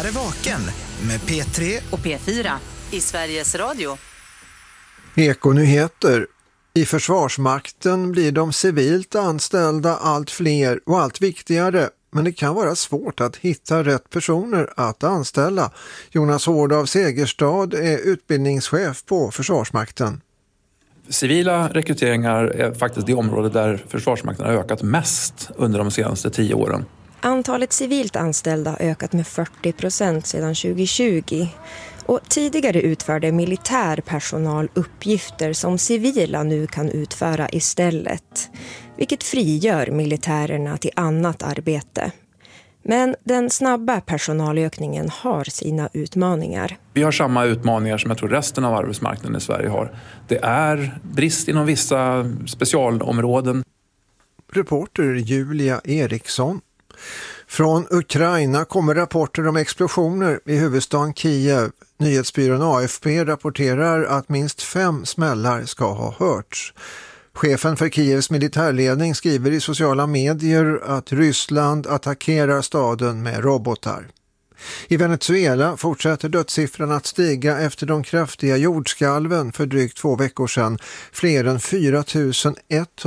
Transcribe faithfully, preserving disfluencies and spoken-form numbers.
Håll dig vaken med P tre och P fyra i Sveriges Radio. Ekonyheter. I Försvarsmakten blir de civilt anställda allt fler och allt viktigare, men det kan vara svårt att hitta rätt personer att anställa. Jonas Hård av Segerstad är utbildningschef på Försvarsmakten. Civila rekryteringar är faktiskt det område där Försvarsmakten har ökat mest under de senaste tio åren. Antalet civilt anställda har ökat med fyrtio procent sedan tjugohundratjugo. Och tidigare utförde militär personal uppgifter som civila nu kan utföra istället. Vilket frigör militärerna till annat arbete. Men den snabba personalökningen har sina utmaningar. Vi har samma utmaningar som jag tror resten av arbetsmarknaden i Sverige har. Det är brist inom vissa specialområden. Reporter Julia Eriksson. Från Ukraina kommer rapporter om explosioner i huvudstaden Kiev. Nyhetsbyrån A F P rapporterar att minst fem smällar ska ha hörts. Chefen för Kievs militärledning skriver i sociala medier att Ryssland attackerar staden med robotar. I Venezuela fortsätter dödssiffran att stiga efter de kraftiga jordskalven för drygt två veckor sedan. Fler än fyra tusen etthundra